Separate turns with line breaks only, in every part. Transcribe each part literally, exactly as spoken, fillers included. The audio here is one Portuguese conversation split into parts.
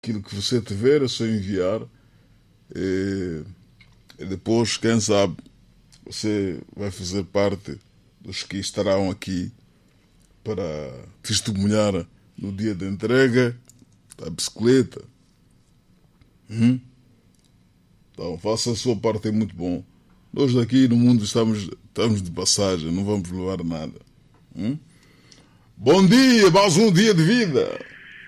aquilo que você tiver é só enviar. E, e depois, quem sabe, você vai fazer parte dos que estarão aqui para testemunhar no dia da entrega da bicicleta. Hum? Então, faça a sua parte, é muito bom. Nós daqui no mundo estamos, estamos de passagem, não vamos levar nada. Hum? Bom dia, mais um dia de vida.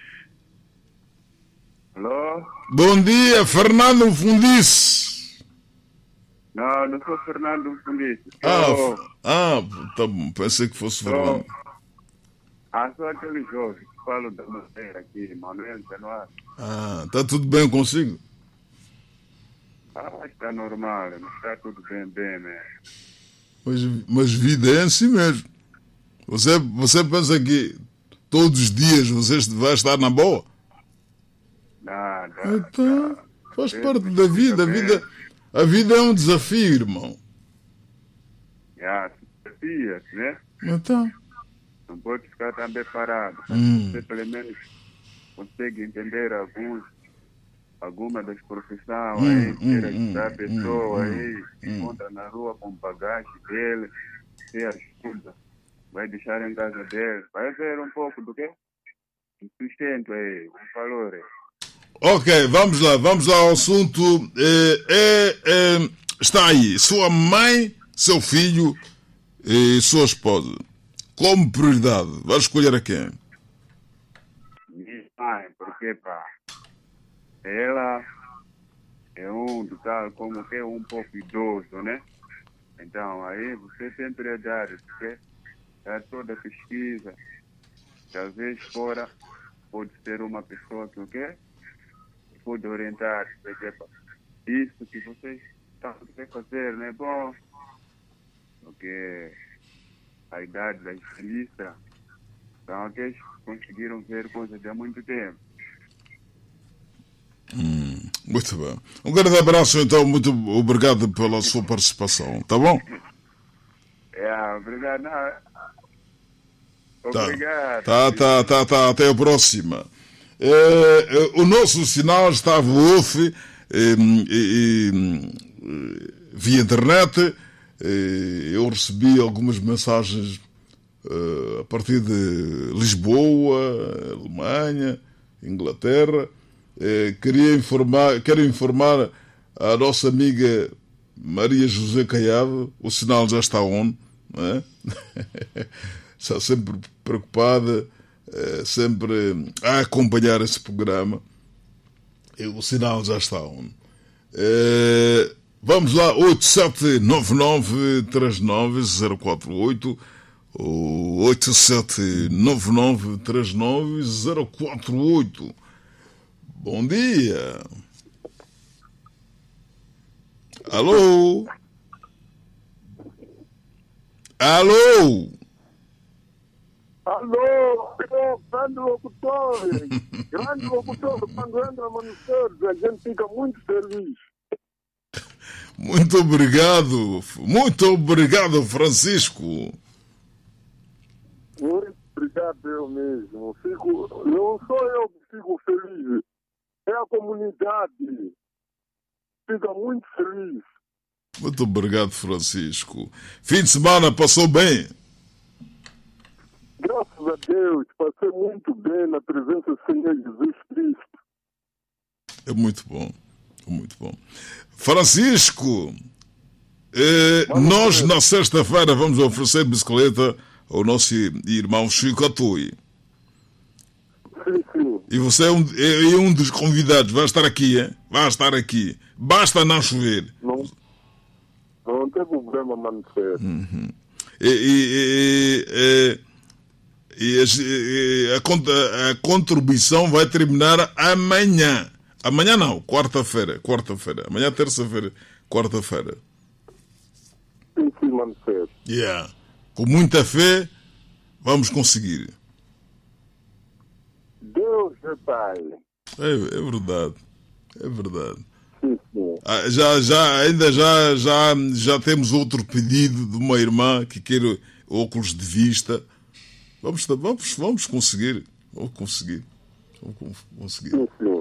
Alô?
Bom dia, Fernando Fundice.
Não, não sou Fernando Fundice.
Ah,
Eu...
f- ah, tá bom, pensei que fosse Fernando.
Ah, sou aquele jovem que falo da Madeira aqui, Manuel Januário.
Ah, tá tudo bem consigo?
Ah, está normal, não está tudo bem, bem, né?
Mas, mas vida é assim mesmo. Você, você pensa que todos os dias você vai estar na boa?
Nada.
Então,
Tá.
faz
Bem,
parte
mas
da
fica
vida. A
bem.
vida, a vida é um desafio, irmão.
Já, dias, né?
Então,
Não pode ficar também parado.
Hum.
Você pelo menos consegue entender alguns, algumas das profissões
Hum,
aí,
hum,
ter
hum,
ajudar a pessoa
hum,
aí, se
hum.
encontra na rua com bagagem dele, se ajuda, vai deixar em casa dele, vai ver um pouco do que? Do sustento aí, um valor aí.
ok, vamos lá, vamos lá ao assunto. É, é, é, está aí, sua mãe, seu filho e sua esposa. Como prioridade, vai escolher a quem?
Minha mãe, porque pá, ela é um do tal como que é um pouco idoso, né? Então aí você tem prioridade, porque é toda pesquisa, talvez fora pode ser uma pessoa que o quê? Que pode orientar, porque pá, isso que vocês estão a fazer não é bom, porque a idade da entrevista, então aqueles conseguiram ver coisas há muito tempo.
Muito bem. Um grande abraço, então, muito obrigado pela sua participação, tá bom?
É, obrigado. Não,
Tá,
obrigado.
tá, tá, tá, tá. Até a próxima. É, é, o nosso sinal estava off é, é, é, via internet. É, eu recebi algumas mensagens é, a partir de Lisboa, Alemanha, Inglaterra. É, queria informar, quero informar a nossa amiga Maria José Caiado, o sinal já está on, não é? Está sempre preocupada, é, sempre a acompanhar esse programa. E o sinal já está on. É, vamos lá, oito sete nove nove três nove zero quatro oito ou oito sete nove nove três nove zero quatro oito. Bom dia. Alô? Alô?
Alô, eu, grande locutor, grande locutor, quando entra no Sérgio, a gente fica muito feliz.
Muito obrigado, muito obrigado, Francisco.
Muito obrigado, eu mesmo. Fico, não sou eu que fico feliz, é a comunidade. Fica muito feliz.
Muito obrigado, Francisco. Fim de semana passou bem?
Graças a Deus, passei muito bem na presença do Senhor Jesus Cristo.
É muito bom, é muito bom. Francisco, eh, nós na sexta-feira vamos oferecer bicicleta ao nosso irmão Chico Atui.
Sim, sim.
E você é um, é, é um dos convidados, vai estar aqui, hein? Vai estar aqui. Basta não chover.
Não, não tem problema, manifesto.
Uhum. E, e, e, e, e, as- e a, cont- a contribuição vai terminar amanhã. Amanhã não, quarta-feira. Quarta-feira. Amanhã, terça-feira. Quarta-feira.
Sim, sim, manifesto.
Yeah. Com muita fé, vamos conseguir.
Deus é Pai.
É, é verdade. É verdade.
Sim, sim.
Ah, já, já, ainda já, já, já temos outro pedido de uma irmã que quer óculos de vista. Vamos, vamos, vamos conseguir. Vamos conseguir. Vamos con- conseguir.
Sim, sim.